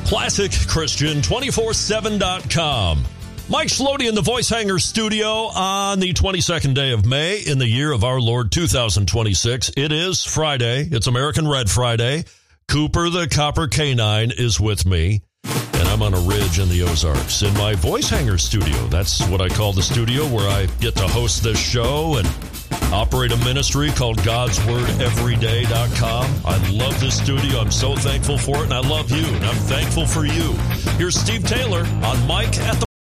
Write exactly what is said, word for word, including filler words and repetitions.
Classic Christian two forty-seven dot com. Mike Schlody in the Voice Hanger studio on the twenty-second day of May in the year of our Lord two thousand twenty-six. It is Friday. It's American Red Friday. Cooper the Copper Canine is with me, and I'm on a ridge in the Ozarks in my Voice Hanger studio. That's what I call the studio where I get to host this show and operate a ministry called God's Word Every Day dot com. I love this studio. I'm so thankful for it, and I love you, and I'm thankful for you. Here's Steve Taylor on Mike at the